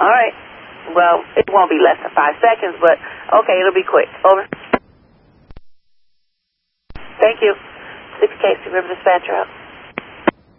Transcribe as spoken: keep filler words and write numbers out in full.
All right. Well, it won't be less than five seconds, but okay, it'll be quick. Over. Thank you. six K C River Dispatcher out.